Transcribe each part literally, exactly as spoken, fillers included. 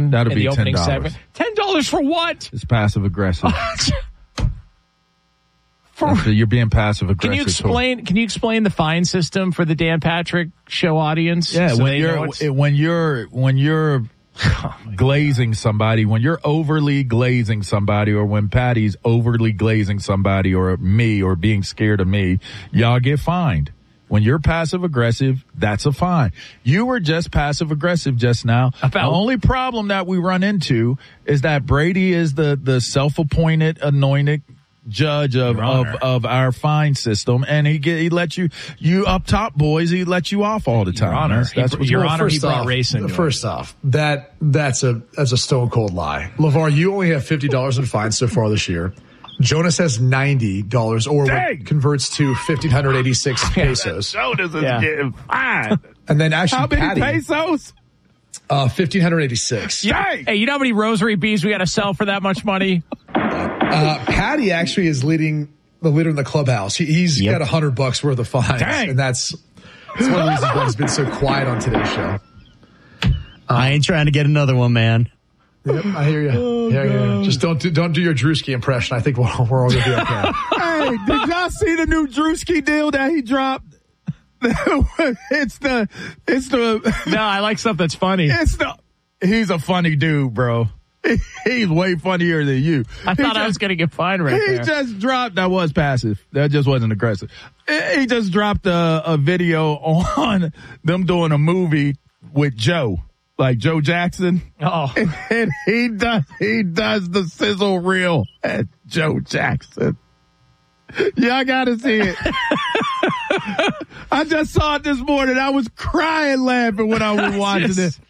on That'll in be the opening ten dollars. segment. ten dollars for what? It's passive aggressive. for, so you're being passive aggressive. Can you explain? Can you explain the fine system for the Dan Patrick Show audience? Yeah, so when you're when you're when you're glazing somebody, when you're overly glazing somebody, or when Patty's overly glazing somebody, or me, or being scared of me, y'all get fined. When you're passive aggressive, that's a fine. You were just passive aggressive just now. About- the only problem that we run into is that Brady is the, the self-appointed, anointed judge of, of, of our fine system, and he get, he let you, you up top boys, he let you off all the time. Your Honor, that's, that's he, what's Your going Honor, he brought off, racing. First off, that that's a that's a stone cold lie. LeVar, you only have fifty dollars in fines so far this year. Jonas has ninety dollars, or what converts to one thousand five hundred eighty-six pesos. Jonas is yeah. getting fined. And then actually, how many Patty, pesos? Uh, one thousand five hundred eighty-six. Dang. Hey, you know how many rosary beads we got to sell for that much money? Uh, Patty actually is leading the leader in the clubhouse. He, he's yep. got a hundred bucks worth of fines, Dang. and that's, that's one of the reasons why he's been so quiet on today's show. Um, I ain't trying to get another one, man. Yep, I hear you. Oh, hear you. Just don't do, don't do your Drewski impression. I think we're, we're all gonna be okay. Hey, did y'all see the new Drewski deal that he dropped? it's the, it's the. No, I like stuff that's funny. It's the. He's a funny dude, bro. He's way funnier than you. I he thought just, I was going to get fined right he there. He just dropped, that was passive. That just wasn't aggressive. He just dropped a, a video on them doing a movie with Joe, like Joe Jackson. Oh. And, and he does, he does the sizzle reel at Joe Jackson. Y'all gotta see it. I just saw it this morning. I was crying laughing when I was watching just, it.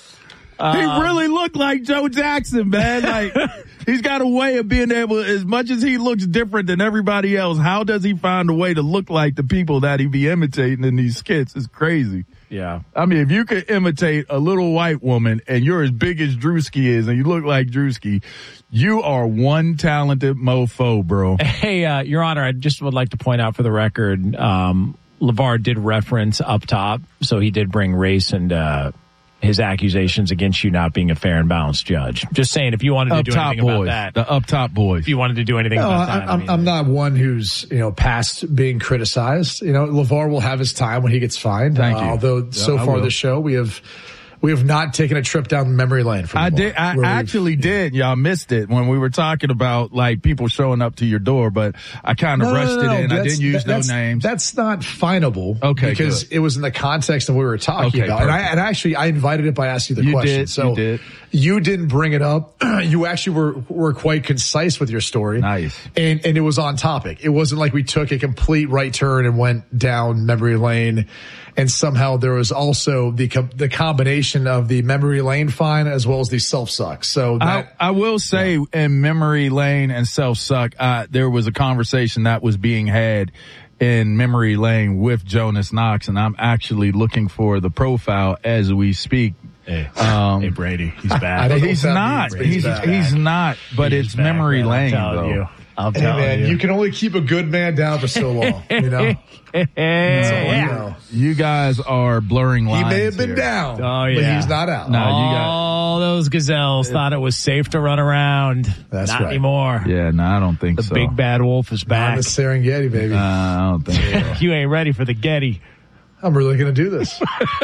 Um, he really looked like Joe Jackson, man. Like, he's got a way of being able, as much as he looks different than everybody else, how does he find a way to look like the people that he be imitating in these skits? It's crazy. Yeah. I mean, if you could imitate a little white woman and you're as big as Drewski is and you look like Drewski, you are one talented mofo, bro. Hey, uh, Your Honor, I just would like to point out for the record, um, LeVar did reference up top, so he did bring race and, uh, his accusations against you not being a fair and balanced judge. Just saying, if you wanted to up do top anything boys, about that. The up top boys. If you wanted to do anything no, about I, that. I'm, I mean, I'm not one who's, you know, past being criticized. You know, LeVar will have his time when he gets fined. Thank uh, you. Although yeah, so I far will. this show, we have, we have not taken a trip down memory lane for LeVar. I did. I actually did. Y'all missed it when we were talking about like people showing up to your door, but I kind of no, rushed no, no, no. it in. That's, I didn't use that, no names. That's not finable. Okay, because good. it was in the context of what we were talking okay, about. And I, and actually, I invited it by asking the you question. Did, so you did. You didn't bring it up. You actually were were quite concise with your story. Nice. And and it was on topic. It wasn't like we took a complete right turn and went down memory lane. And somehow there was also the com- the combination of the memory lane fine as well as the self suck. So that, I, I will say yeah. in memory lane and self suck, uh, there was a conversation that was being had in memory lane with Jonas Knox, and I'm actually looking for the profile as we speak. Hey, um, hey Brady, he's back. He's not. He's, he's, he's not. But he's it's back, memory man, lane, I'm though. You. I'm hey telling man, you. you can only keep a good man down for so long. You know. That's all I yeah. know. You guys are blurring lines. He may have been here. down, oh, yeah. but he's not out. No, you got all those gazelles it, thought it was safe to run around. That's not right. anymore. Yeah, no, I don't think the so. The big bad wolf is back. Not the Serengeti, baby. Uh, I don't think so. You ain't ready for the Getty. I'm really going to do this.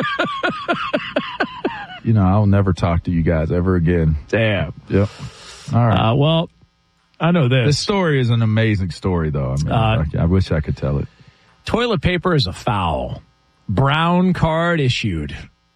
You know, I'll never talk to you guys ever again. Damn. Yep. All right. Uh, well, I know this. This story is an amazing story, though. I mean, Uh, I, I wish I could tell it. Toilet paper is a foul. Brown card issued.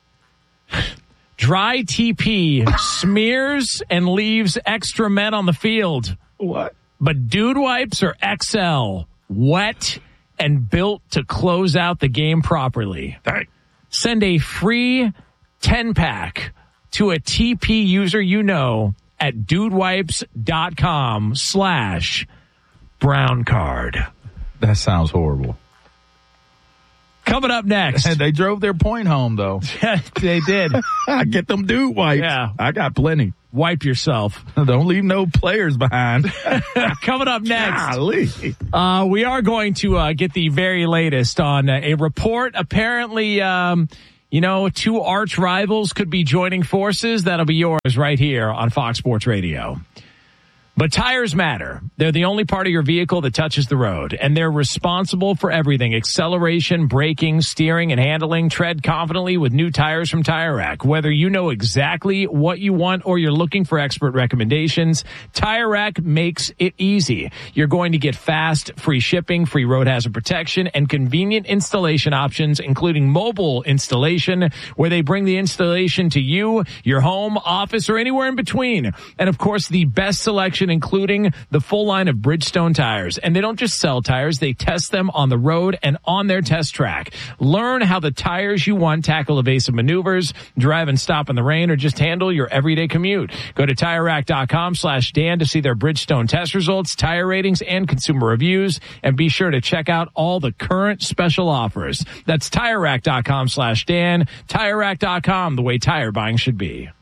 Dry T P smears and leaves extra men on the field. What? But dude wipes are X L, wet and built to close out the game properly. Dang. Send a free ten pack to a T P user you know at dudewipes.com slash brown card. That sounds horrible. Coming up next. And they drove their point home, though. They did. I get them dude wipes. Yeah. I got plenty. Wipe yourself. Don't leave no players behind. Coming up next. Golly. Uh, we are going to uh, get the very latest on uh, a report apparently um, You know, two arch rivals could be joining forces. That'll be yours right here on Fox Sports Radio. But tires matter. They're the only part of your vehicle that touches the road, and they're responsible for everything: acceleration, braking, steering, and handling. Tread confidently with new tires from Tire Rack. Whether you know exactly what you want or you're looking for expert recommendations, Tire Rack makes it easy. You're going to get fast, free shipping, free road hazard protection, and convenient installation options, including mobile installation, where they bring the installation to you, your home, office, or anywhere in between. And of course, the best selection, including the full line of Bridgestone tires. And they don't just sell tires, they test them on the road and on their test track. Learn how the tires you want tackle evasive maneuvers, drive and stop in the rain, or just handle your everyday commute. Go to TireRack.com slash Dan to see their Bridgestone test results, tire ratings, and consumer reviews. And be sure to check out all the current special offers. That's TireRack.com slash Dan. TireRack dot com, the way tire buying should be.